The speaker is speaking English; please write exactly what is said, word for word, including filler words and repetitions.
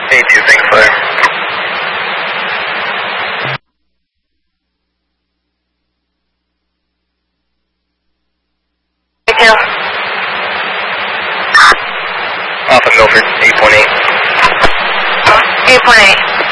eight two, thanks, Flare. eight two. Off of Milford, eight point eight. eight point eight.